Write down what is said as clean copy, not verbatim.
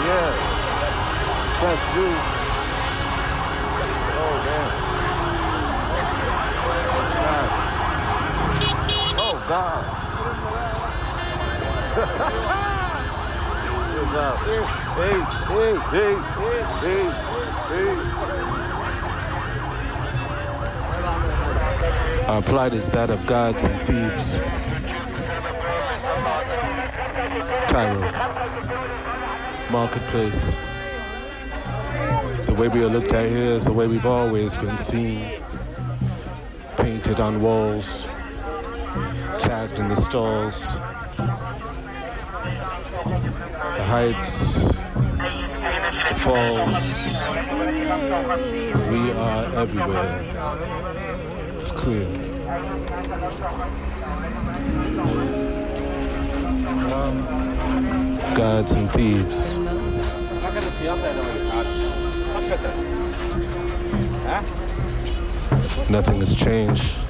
Yeah. That's you. Oh, man. Oh, God. Good job. Hey. Our plight is that of gods and thieves. Cairo, marketplace. The way we are looked at here is the way we've always been seen. Painted on walls, tagged in the stalls. The heights, the falls. We are everywhere. It's clear. Gods and thieves. Nothing has changed.